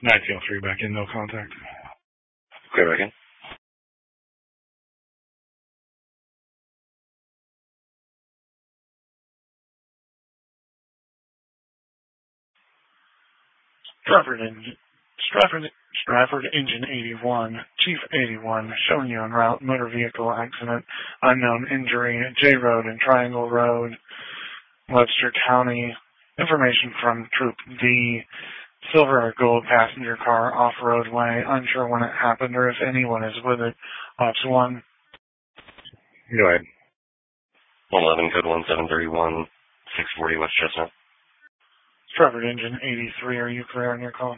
903 back in, no contact. Clear back in. Stratford Engine 81, Chief 81, showing you en route, motor vehicle accident, unknown injury, J Road and Triangle Road, Webster County. Information from Troop D, silver or gold passenger car off roadway, unsure when it happened or if anyone is with it. Ops 1. Go ahead. 111, code 1731, 640 West Chestnut. Stratford Engine 83, are you clear on your call?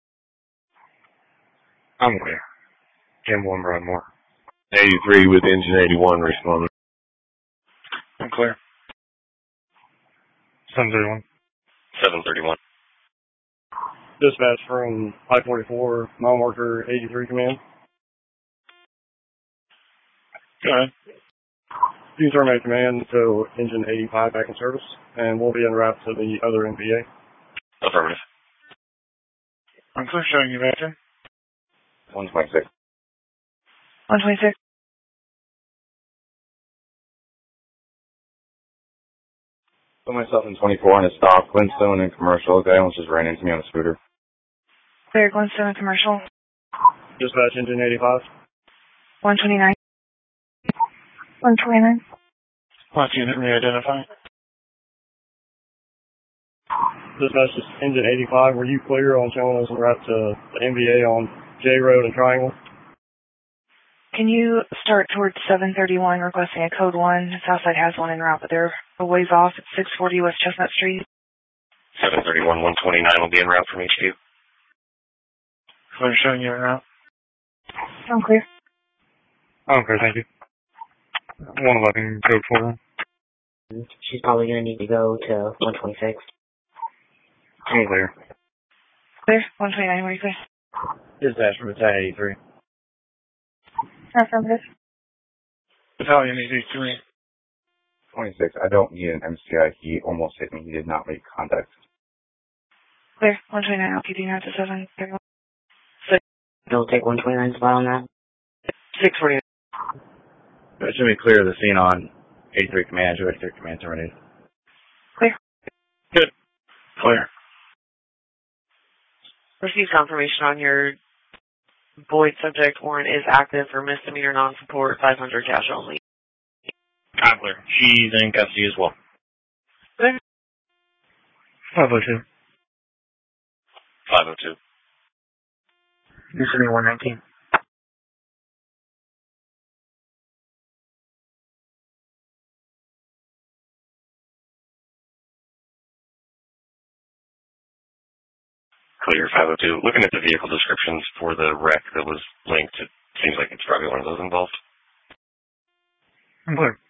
I'm clear. Jim 1 Broadmoor. 83 with Engine 81 responding. I'm clear. 731. 731. Dispatch from I-44, mile marker 83 command. Go ahead. You terminate command, so engine 85 back in service, and we'll be en route to the other NPA. Affirmative. I'm clear, showing you back in. 126. 126. Put myself in 24 on a stop. Glintstone and commercial. Guy almost just ran into me on a scooter. Clear, Glintstone and commercial. Dispatch engine 85. 129. 129. Watch unit re-identify. Dispatch engine 85. Were you clear on showing us en route to the NVA on J Road and Triangle? Can you start towards 731 requesting a code 1? Southside has one en route, but they're a ways off at 640 West Chestnut Street. 731, 129 will be en route from HQ. Clear, showing you en route. I'm clear. I'm clear, thank you. 111, code 4. She's probably going to need to go to 126. I'm clear. Clear. 129, where are you clear? Dispatch from Battalion 83. Affirmative. Battalion 83. 26, I don't need an MCI. He almost hit me. He did not make contact. Clear. 129, I'll keep you now to 731. You'll take 129's spot on that? 640. It should be clear of the scene on 83 command. 83 command terminated. Clear. Good. Clear. Received confirmation on your Boyd subject warrant is active for misdemeanor non-support, 500 cash only. I'm clear. She's in custody as well. Clear. 502. 502. UCD 119. Clear, 502. Looking at the vehicle descriptions for the wreck that was linked, it seems like it's probably one of those involved. I'm clear.